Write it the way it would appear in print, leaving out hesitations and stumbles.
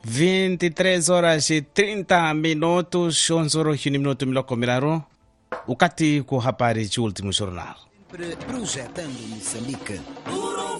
23 horas e 30 minutos, 11 horas e 1 minuto miloko miraro. Ukati ku habari de último jornal. Projetando Moçambique.